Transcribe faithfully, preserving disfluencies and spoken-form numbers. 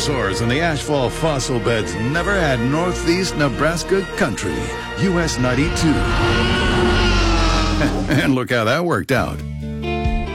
dinosaurs and the asphalt fossil beds never had northeast Nebraska country. U S ninety-two. And look how that worked out.